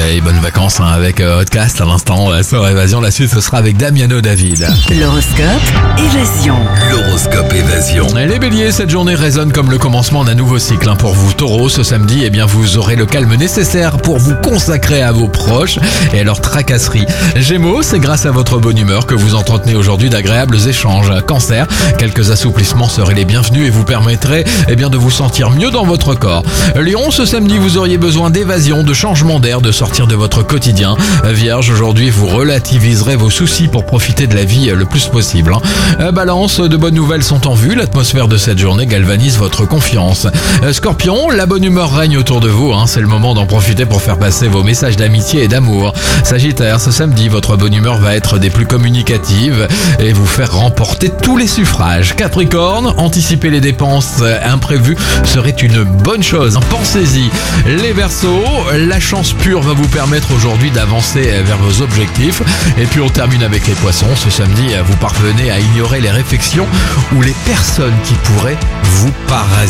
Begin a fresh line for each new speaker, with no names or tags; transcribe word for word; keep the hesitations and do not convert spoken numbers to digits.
et bonnes vacances hein, avec euh, Podcast à l'instant euh, sur Évasion. La suite ce sera avec Damiano David.
L'horoscope Évasion.
L'horoscope Évasion.
Et les béliers, cette journée résonne comme le commencement d'un nouveau cycle hein, pour vous. Taureau, ce samedi, eh bien vous aurez le calme nécessaire pour vous consacrer à vos proches et à leurs tracasseries. Gémeaux, c'est grâce à votre bonne humeur que vous entretenez aujourd'hui d'agréables échanges. Cancer, quelques assouplissements seraient les bienvenus et vous permettraient eh bien de vous sentir mieux dans votre corps. Lion, ce samedi, vous auriez besoin d'évasion, de changement d'air, de sortir de votre quotidien. Vierge, aujourd'hui, vous relativiserez vos soucis pour profiter de la vie le plus possible. Balance, de bonnes nouvelles sont en vue. L'atmosphère de cette journée galvanise votre confiance. Scorpion, la bonne humeur règne autour de vous. Hein. C'est le moment d'en profiter pour faire passer vos messages d'amitié et d'amour. Sagittaire, ce samedi, votre bonne humeur va être des plus communicative et vous faire remporter tous les suffrages. Capricorne, anticiper les dépenses imprévues serait une bonne chose. Pensez-y. Les Verseaux, la chance pure va vous permettre aujourd'hui d'avancer vers vos objectifs. Et puis on termine avec les Poissons. Ce samedi, vous parvenez à ignorer les réflexions ou les personnes qui pourraient vous parasiter.